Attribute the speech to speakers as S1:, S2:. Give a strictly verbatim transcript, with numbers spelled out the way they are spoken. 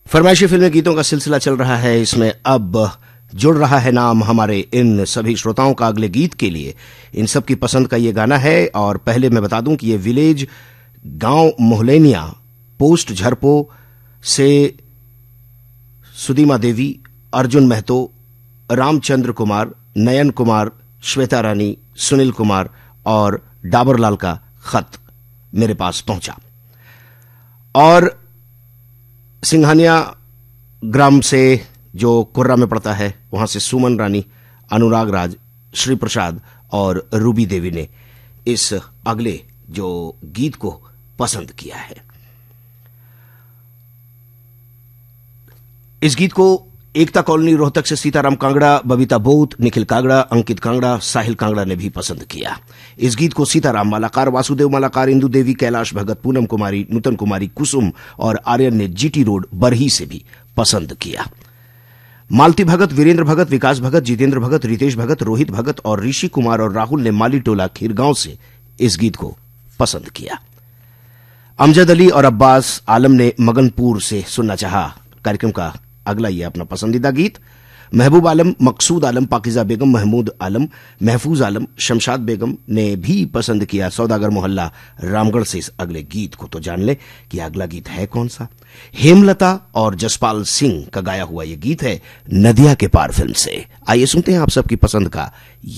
S1: फरमाइशी फिल्मी गीतों का सिलसिला चल रहा है। इसमें अब जुड़ रहा है नाम हमारे इन सभी श्रोताओं का अगले गीत के लिए। इन सब की पसंद का ये गाना है। और पहले मैं बता दूं कि ये विलेज गांव मोहलेनिया पोस्ट झरपो से सुदीमा देवी, अर्जुन महतो, रामचंद्र कुमार, नयन कुमार, श्वेता रानी, सुनील कुमार और डाबरलाल का खत मेरे पास पहुंचा। और सिंघानिया ग्राम से जो कुर्रा में पड़ता है, वहां से सुमन रानी, अनुराग राज, श्री प्रसाद और रूबी देवी ने इस अगले जो गीत को पसंद किया है। इस गीत को एकता कॉलोनी रोहतक से सीताराम कांगड़ा, बबीता बोत, निखिल कांगड़ा, अंकित कांगड़ा, साहिल कांगड़ा ने भी पसंद किया। इस गीत को सीताराम मालाकार, वासुदेव मालाकार, इंदु देवी, कैलाश भगत, पूनम कुमारी, नूतन कुमारी, कुसुम और आर्यन ने जीटी रोड बरही से भी पसंद किया। मालती भगत, वीरेंद्र भगत, विकास भगत, जितेंद्र भगत, रितेश भगत, रोहित भगत और ऋषि कुमार और राहुल ने माली टोला खीरगांव से इस गीत को पसंद किया। अमजद अली और अब्बास आलम ने मगनपुर से सुनना चाहा। कार्यक्रम का अगला ये अपना पसंदीदा गीत महबूब आलम, मकसूद आलम, पाकिजा बेगम, महमूद आलम, महफूज आलम, शमशाद बेगम ने भी पसंद किया। सौदागर मोहल्ला रामगढ़ से इस अगले गीत को तो जान ले कि अगला गीत है कौन सा। हेमलता और जसपाल सिंह का गाया हुआ यह गीत है नदिया के पार फिल्म से। आइए सुनते हैं आप सबकी पसंद का